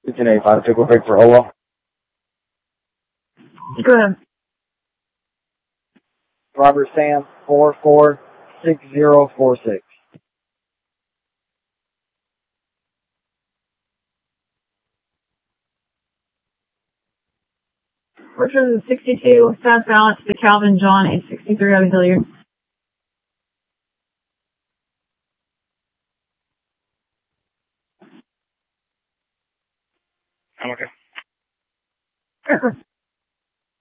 It's an A5, take a break for Holo. Go ahead. Robert Sam 446046. Richard 62, South Balance to Calvin John 863 out of Hilliard. I'm okay.